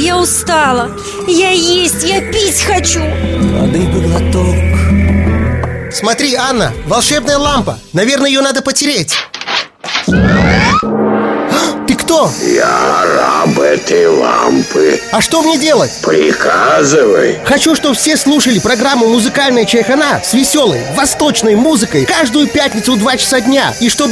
я устала. Я есть, я пить хочу. Воды бы глоток. Смотри, Анна, волшебная лампа. Наверное, ее надо потереть. Ты кто? Я раб этой лампы. А что мне делать? Приказывай. Хочу, чтобы все слушали программу «Музыкальная чайхана» с веселой, восточной музыкой каждую пятницу в 2 часа дня. И чтобы